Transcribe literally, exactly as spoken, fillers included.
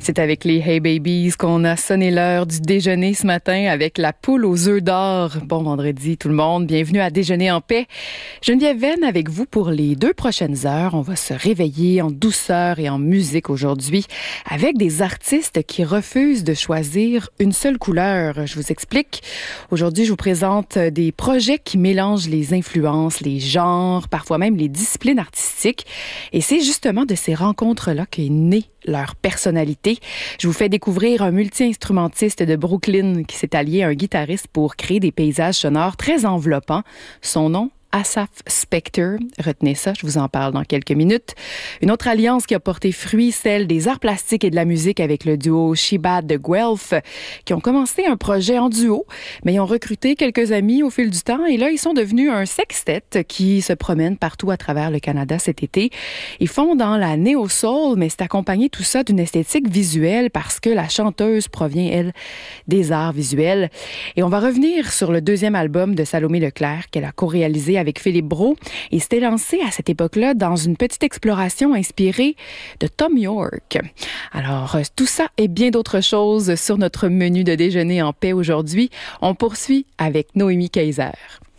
C'est avec les Hey Babies qu'on a sonné l'heure du déjeuner ce matin avec la poule aux œufs d'or. Bon vendredi tout le monde, bienvenue à Déjeuner en paix. Geneviève Venn avec vous pour les deux prochaines heures. On va se réveiller en douceur et en musique aujourd'hui avec des artistes qui refusent de choisir une seule couleur. Je vous explique. Aujourd'hui, je vous présente des projets qui mélangent les influences, les genres, parfois même les disciplines artistiques. Et c'est justement de ces rencontres-là qu'est née leur personnalité. Je vous fais découvrir un multi-instrumentiste de Brooklyn qui s'est allié à un guitariste pour créer des paysages sonores très enveloppants. Son nom, Asaph Spector. Retenez ça, je vous en parle dans quelques minutes. Une autre alliance qui a porté fruit, celle des arts plastiques et de la musique avec le duo Shebad de Guelph, qui ont commencé un projet en duo, mais ils ont recruté quelques amis au fil du temps et là, ils sont devenus un sextet qui se promène partout à travers le Canada cet été. Ils font dans la néo-soul, mais c'est accompagné tout ça d'une esthétique visuelle parce que la chanteuse provient, elle, des arts visuels. Et on va revenir sur le deuxième album de Salomé Leclerc qu'elle a co-réalisé avec avec Philippe Brault et s'était lancé à cette époque-là dans une petite exploration inspirée de Thom Yorke. Alors, tout ça et bien d'autres choses sur notre menu de déjeuner en paix aujourd'hui. On poursuit avec Noémie Kaiser.